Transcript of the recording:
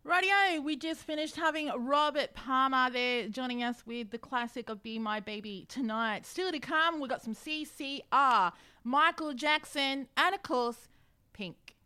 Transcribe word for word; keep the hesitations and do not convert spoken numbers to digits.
Radio, we just finished having Robert Palmer there joining us with the classic of Be My Baby tonight. Still to come, we've got some C C R, Michael Jackson, and of course, Pink.